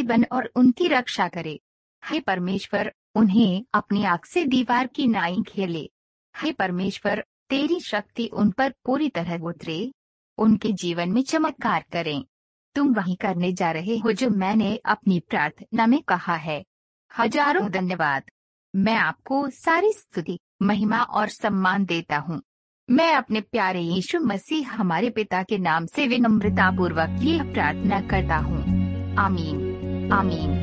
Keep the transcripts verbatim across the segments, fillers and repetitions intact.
साहसी बन और उनकी रक्षा करे। हे परमेश्वर, उन्हें अपनी आँख से दीवार की नाई खेले। हे परमेश्वर, तेरी शक्ति उन पर पूरी तरह उतरे, उनके जीवन में चमत्कार करें। तुम वही करने जा रहे हो जो मैंने अपनी प्रार्थना में कहा है। हजारों धन्यवाद। मैं आपको सारी स्तुति, महिमा और सम्मान देता हूँ। मैं अपने प्यारे यीशु मसीह हमारे पिता के नाम से विनम्रता पूर्वक ये प्रार्थना करता हूँ। आमीन, आमीन।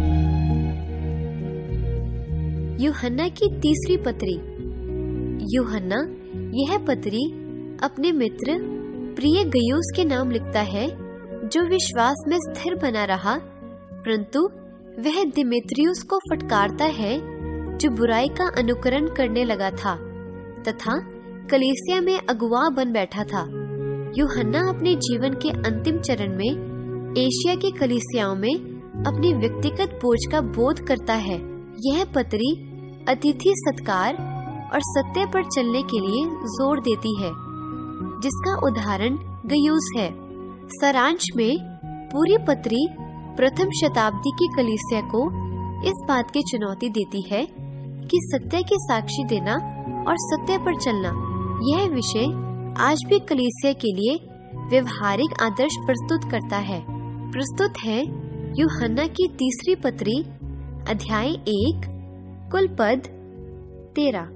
यूहन्ना की तीसरी पत्री। यूहन्ना यह पत्री अपने मित्र प्रिय गयुस के नाम लिखता है, जो विश्वास में स्थिर बना रहा, परंतु वह दिमेत्रियुस को फटकारता है, जो बुराई का अनुकरण करने लगा था तथा कलीसिया में अगुआ बन बैठा था। यूहन्ना अपने जीवन के अंतिम चरण में एशिया के कलीसियाओं में अपनी व्यक्तिगत बोझ का बोध करता है। यह पत्री अतिथि सत्कार और सत्य पर चलने के लिए जोर देती है, जिसका उदाहरण गयुस है। सारांश में पूरी पत्री प्रथम शताब्दी की कलीसिया को इस बात की चुनौती देती है कि सत्य की साक्षी देना और सत्य पर चलना, यह विषय आज भी कलीसिया के लिए व्यवहारिक आदर्श प्रस्तुत करता है। प्रस्तुत है यूहन्ना की तीसरी पत्री, अध्याय एक, कुल पद तेरह।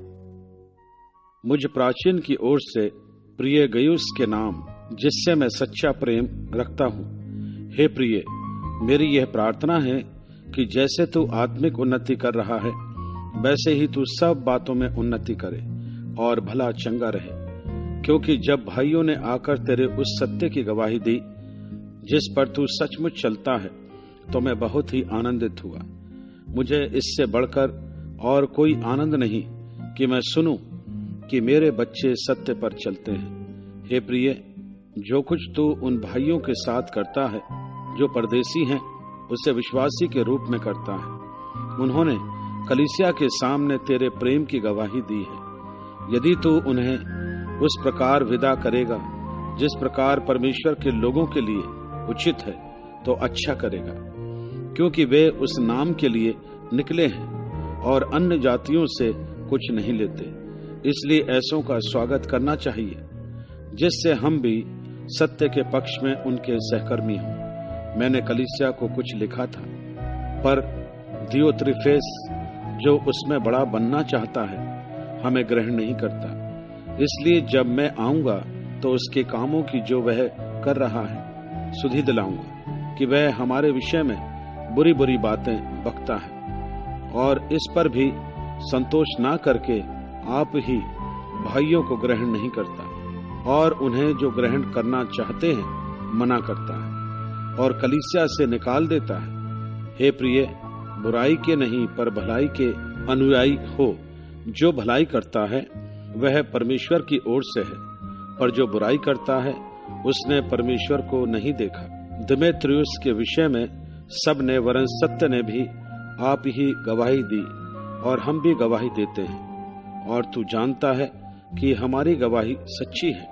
मुझ प्राचीन की ओर से प्रिय गयुस के नाम, जिससे मैं सच्चा प्रेम रखता हूँ। हे प्रिय, मेरी यह प्रार्थना है कि जैसे तू आत्मिक उन्नति कर रहा है, वैसे ही तू सब बातों में उन्नति करे और भला चंगा रहे। क्योंकि जब भाइयों ने आकर तेरे उस सत्य की गवाही दी जिस पर तू सचमुच चलता है, तो मैं बहुत ही आनंदित हुआ। मुझे इससे बढ़कर और कोई आनंद नहीं कि मैं सुनूं कि मेरे बच्चे सत्य पर चलते हैं। हे प्रिय, जो कुछ तू उन भाइयों के साथ करता है जो परदेसी हैं, उसे विश्वासी के रूप में करता है। उन्होंने कलीसिया के सामने तेरे प्रेम की गवाही दी है। यदि तू उन्हें उस प्रकार विदा करेगा जिस प्रकार परमेश्वर के लोगों के लिए उचित है, तो अच्छा करेगा, क्योंकि वे उस नाम के लिए निकले हैं और अन्य जातियों से कुछ नहीं लेते। इसलिए ऐसों का स्वागत करना चाहिए, जिससे हम भी सत्य के पक्ष में उनके सहकर्मी हों। मैंने कलीसिया को कुछ लिखा था, पर दियोत्रिफेस, जो उसमें बड़ा बनना चाहता है, हमें ग्रहण नहीं करता। इसलिए जब मैं आऊंगा तो उसके कामों की जो वह कर रहा है सुधि दिलाऊंगा कि वह हमारे विषय में बुरी बुरी बातें बकता है, और इस पर भी संतोष ना करके आप ही भाइयों को ग्रहण नहीं करता, और उन्हें जो ग्रहण करना चाहते हैं मना करता है और कलीसिया से निकाल देता है। हे प्रिय, बुराई के नहीं पर भलाई के अनुयायी हो। जो भलाई करता है वह परमेश्वर की ओर से है, पर जो बुराई करता है उसने परमेश्वर को नहीं देखा। दिमेत्रियुस के विषय में सब ने, वरन सत्य ने भी आप ही गवाही दी, और हम भी गवाही देते हैं, और तू जानता है कि हमारी गवाही सच्ची है।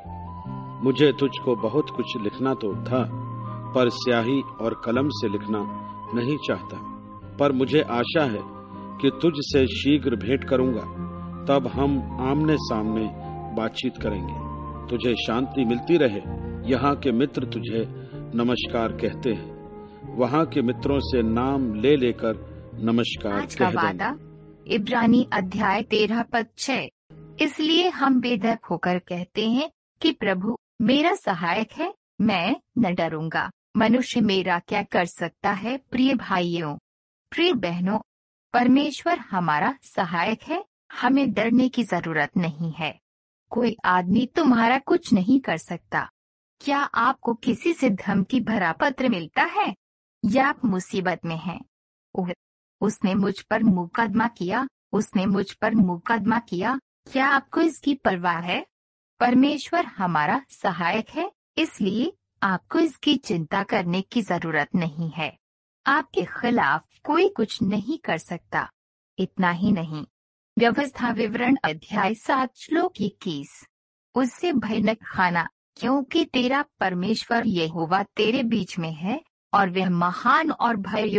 मुझे तुझको बहुत कुछ लिखना तो था, पर स्याही और कलम से लिखना नहीं चाहता। पर मुझे आशा है कि तुझ से शीघ्र भेंट करूंगा, तब हम आमने सामने बातचीत करेंगे। तुझे शांति मिलती रहे। यहाँ के मित्र तुझे नमस्कार कहते हैं। वहाँ के मित्रों से नाम ले लेकर नमस्कार आज का कह वादा देना। इब्रानी अध्याय तेरह पद छह। इसलिए हम बेधक होकर कहते हैं कि प्रभु मेरा सहायक है, मैं न डरूंगा। मनुष्य मेरा क्या कर सकता है? प्रिय भाइयों, प्रिय बहनों, परमेश्वर हमारा सहायक है, हमें डरने की जरूरत नहीं है। कोई आदमी तुम्हारा कुछ नहीं कर सकता। क्या आपको किसी से धमकी भरा पत्र मिलता है या आप मुसीबत में हैं? ओह, उसने मुझ पर मुकदमा किया, उसने मुझ पर मुकदमा किया। क्या आपको इसकी परवाह है? परमेश्वर हमारा सहायक है, इसलिए आपको इसकी चिंता करने की जरूरत नहीं है। आपके खिलाफ कोई कुछ नहीं कर सकता। इतना ही नहीं, व्यवस्था विवरण अध्याय सात श्लोक इक्कीस, उससे भयानक खाना, क्योंकि तेरा परमेश्वर यहोवा तेरे बीच में है और वह महान और भय